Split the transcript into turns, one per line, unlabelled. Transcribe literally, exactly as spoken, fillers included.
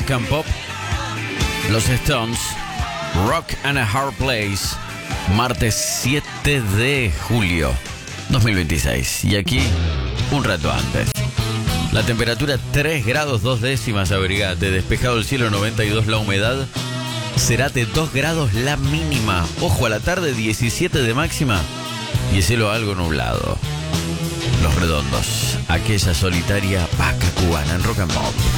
Rock and Pop, los Stones, Rock and a Hard Place, martes siete de julio dos mil veintiséis. Y aquí, un rato antes. La temperatura tres grados dos décimas, abrigate. Despejado el cielo, noventa y dos la humedad. Cerate, dos grados la mínima. Ojo, a la tarde, diecisiete de máxima. Y el cielo algo nublado. Los Redondos, aquella solitaria vaca cubana en Rock and Pop.